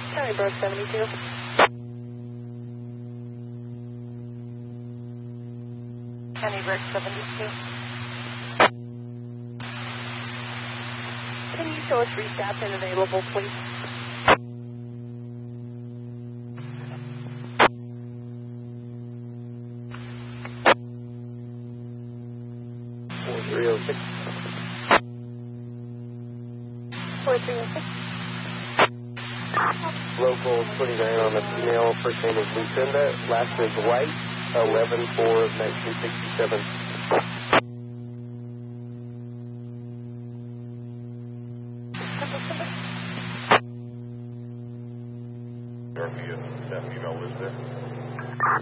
County Brook 72. County Brook 72. Can you show us restaff and available, please? .4306. 4306. Local 29 on the female. First name is Lucinda. Last is White. 11/4 of 1967.